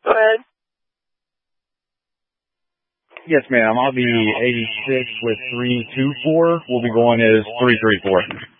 Go ahead. Yes, ma'am. I'll be 86 with 324. We'll be going as 334.